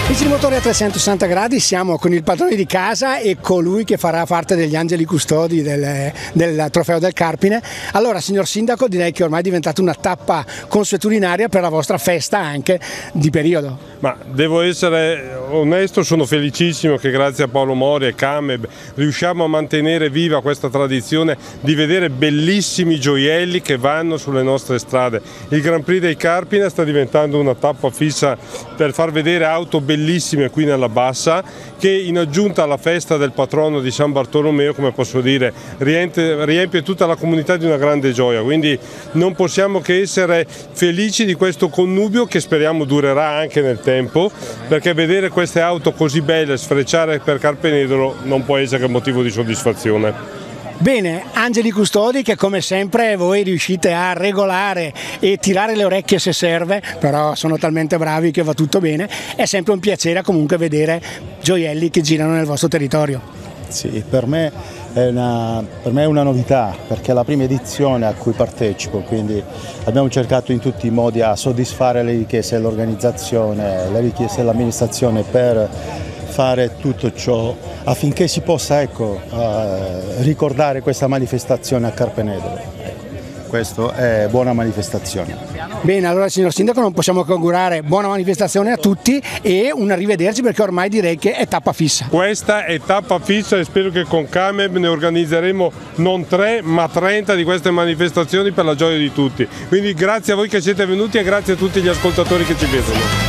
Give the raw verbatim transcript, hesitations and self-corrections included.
Amici di Motore a trecentosessanta gradi, siamo con il padrone di casa e colui che farà parte degli angeli custodi del, del trofeo del Carpine. Allora, signor Sindaco, direi che ormai è diventata una tappa consuetudinaria per la vostra festa anche di periodo. Ma devo essere onesto, sono felicissimo che grazie a Paolo Mori e Cameb riusciamo a mantenere viva questa tradizione di vedere bellissimi gioielli che vanno sulle nostre strade. Il Grand Prix dei Carpine sta diventando una tappa fissa per far vedere auto bellissime qui nella Bassa, che in aggiunta alla festa del patrono di San Bartolomeo, come posso dire, riempie, riempie tutta la comunità di una grande gioia. Quindi non possiamo che essere felici di questo connubio che speriamo durerà anche nel tempo, perché vedere queste auto così belle sfrecciare per Carpenedolo non può essere che motivo di soddisfazione. Bene, angeli custodi che come sempre voi riuscite a regolare e tirare le orecchie se serve, però sono talmente bravi che va tutto bene. È sempre un piacere comunque vedere gioielli che girano nel vostro territorio. Sì, per me è una, per me è una novità, perché è la prima edizione a cui partecipo, quindi abbiamo cercato in tutti i modi a soddisfare le richieste dell'organizzazione, le richieste dell'amministrazione per fare tutto ciò affinché si possa, ecco, uh, ricordare questa manifestazione a Carpenedolo. Questo è buona manifestazione. Bene, allora signor Sindaco non possiamo che augurare buona manifestazione a tutti e un arrivederci, perché ormai direi che è tappa fissa. Questa è tappa fissa e spero che con Cameb ne organizzeremo non tre ma trenta di queste manifestazioni per la gioia di tutti. Quindi grazie a voi che siete venuti e grazie a tutti gli ascoltatori che ci vedono.